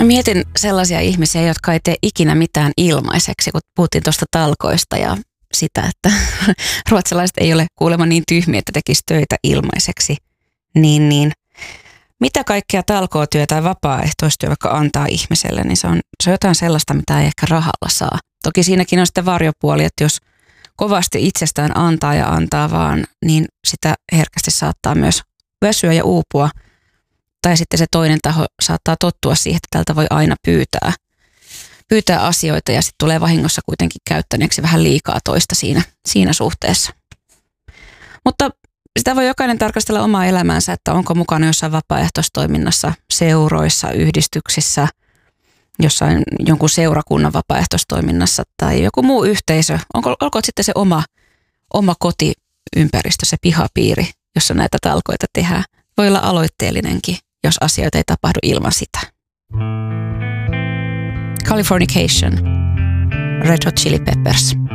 mietin sellaisia ihmisiä, jotka ei tee ikinä mitään ilmaiseksi, kun puhuttiin tuosta talkoista ja sitä, että ruotsalaiset ei ole kuulemma niin tyhmiä, että tekisi töitä ilmaiseksi. Niin mitä kaikkea talkootyö tai vapaaehtoistyö vaikka antaa ihmiselle, niin se on jotain sellaista, mitä ei ehkä rahalla saa. Toki siinäkin on sitten varjopuoli, että jos kovasti itsestään antaa ja antaa vaan, niin sitä herkästi saattaa myös väsyä ja uupua. Tai sitten se toinen taho saattaa tottua siihen, että tältä voi aina pyytää asioita ja sitten tulee vahingossa kuitenkin käyttäneeksi vähän liikaa toista siinä suhteessa. Mutta sitä voi jokainen tarkastella omaa elämäänsä, että onko mukana jossain vapaaehtoistoiminnassa, seuroissa, yhdistyksissä, jossain jonkun seurakunnan vapaaehtoistoiminnassa tai joku muu yhteisö. Olkoon sitten se oma kotiympäristö, se pihapiiri, jossa näitä talkoita tehdään. Voi olla aloitteellinenkin, jos asioita ei tapahdu ilman sitä. Californication, Red Hot Chili Peppers.